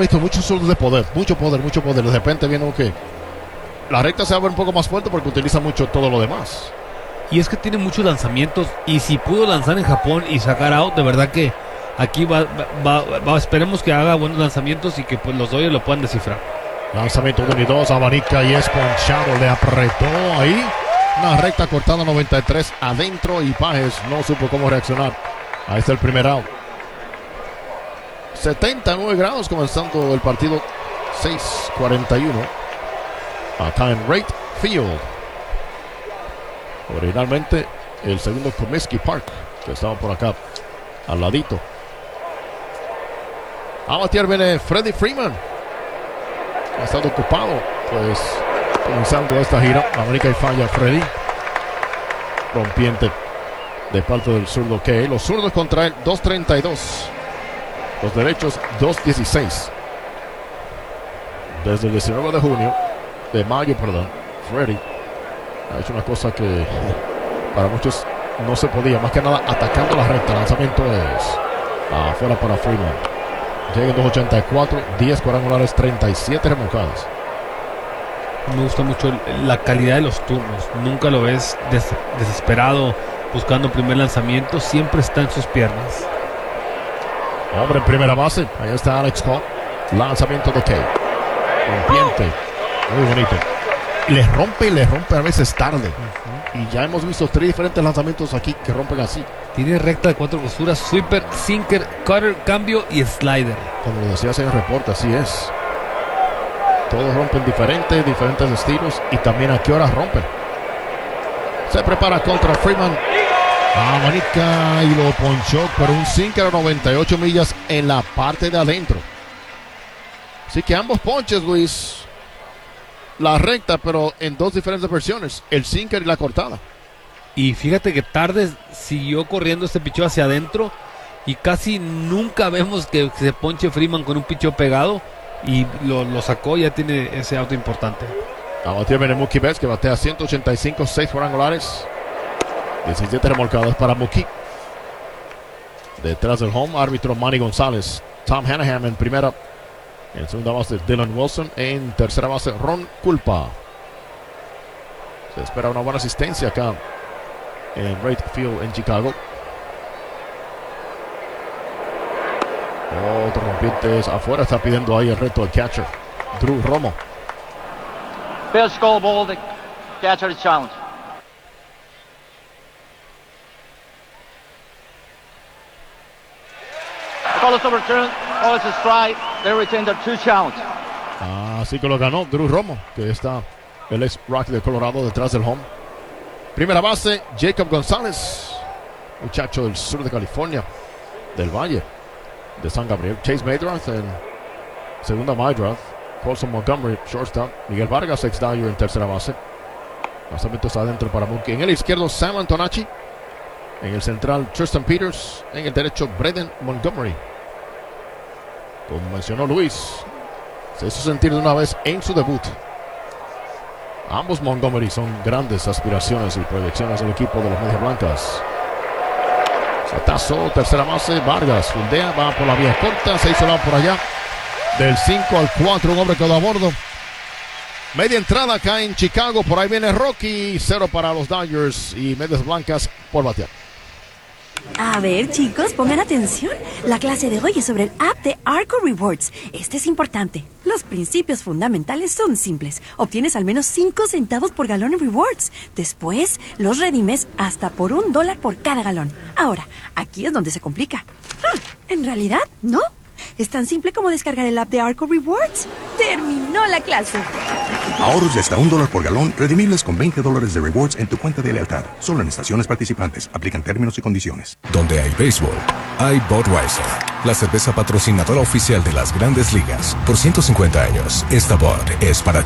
visto muchos zurdos de poder, mucho poder. De repente viene que la recta se va a ver un poco más fuerte porque utiliza mucho todo lo demás. Y es que tiene muchos lanzamientos. Y si pudo lanzar en Japón y sacar out, de verdad que aquí esperemos que haga buenos lanzamientos y que pues los Dodgers lo puedan descifrar. Lanzamiento 1 y 2, abanica y es ponchado. Le apretó ahí. Una recta cortada 93 adentro y Páez no supo cómo reaccionar. Ahí está el primer out. 79 grados comenzando el partido. 6:41 acá en Wright Field. Originalmente el segundo Comiskey Park, que estaba por acá al ladito. A batear viene Freddie Freeman. Ha estado ocupado pues comenzando esta gira. América y falla Freddie. Rompiente de parte del zurdo Key. Los zurdos contra él 2.32. Los derechos 2.16. Desde el 19 de mayo, Freddie ha hecho una cosa que para muchos no se podía. Más que nada atacando la recta. El lanzamiento es afuera para Freeman. Llega en 2.84, 10 cuadrangulares, 37 remolcadas. Me gusta mucho la calidad de los turnos. Nunca lo ves desesperado buscando primer lanzamiento. Siempre está en sus piernas. Hombre en primera base. Ahí está Alex Cobb. Lanzamiento de Kay. Rompiente. Muy bonito. Le rompe a veces tarde. Y ya hemos visto 3 diferentes lanzamientos aquí que rompen así. Tiene recta de 4 costuras, sweeper, sinker, cutter, cambio y slider. Como decías en el reporte, así es. Todos rompen diferentes estilos. Y también a qué horas rompen. Se prepara contra Freeman. Amanica y lo ponchó, pero un sinker a 98 millas en la parte de adentro. Así que ambos ponches, Luis. La recta, pero en 2 diferentes versiones. El sinker y la cortada. Y fíjate que tarde siguió corriendo este picheo hacia adentro. Y casi nunca vemos que se ponche Freeman con un picheo pegado. Y lo sacó, ya tiene ese auto importante. A batear viene Mookie Betts, que batea 185, 6 cuadrangulares. 17 remolcados para Mookie. Detrás del home, árbitro Manny González. Tom Hanahan en primera. En segunda base, Dylan Wilson. En tercera base, Ron Culpa. Se espera una buena asistencia acá en Wright Field en Chicago. Otro rompientes afuera. Está pidiendo ahí el reto al catcher, Drew Romo. First score ball, the catcher is challenged. The call is overturned. Oh, it's a strike. They retain their 2 counts. Así que lo ganó Drew Romo, que está el ex Rocky de Colorado detrás del home. Primera base, Jacob González, muchacho del sur de California, del Valle de San Gabriel. Chase Madrath en segunda, Madrath. Colson Montgomery, shortstop. Miguel Vargas, ex Dodger en tercera base. Lanzamientos adentro para Mookie. En el izquierdo, Sam Antonacci. En el central, Tristan Peters. En el derecho, Braden Montgomery. Como mencionó Luis, se hizo sentir de una vez en su debut. Ambos Montgomery son grandes aspiraciones y proyecciones del equipo de las Medias Blancas. Satazo, tercera base, Vargas fundea, va por la vía corta, se hizo lado por allá. Del 5 al 4, un hombre quedó a bordo. Media entrada acá en Chicago, por ahí viene Rocky. 0 para los Dodgers y Medias Blancas por batear. A ver, chicos, pongan atención. La clase de hoy es sobre el app de Arco Rewards. Este es importante. Los principios fundamentales son simples. Obtienes al menos 5 centavos por galón en rewards. Después, los redimes hasta por $1 por cada galón. Ahora, aquí es donde se complica. En realidad, no. Es tan simple como descargar el app de Arco Rewards. ¡Terminó la clase! Ahorros de hasta $1 por galón, redimibles con $20 de rewards en tu cuenta de lealtad. Solo en estaciones participantes. Aplican términos y condiciones. Donde hay béisbol, hay Budweiser, la cerveza patrocinadora oficial de las Grandes Ligas. Por 150 años, esta Bud es para ti.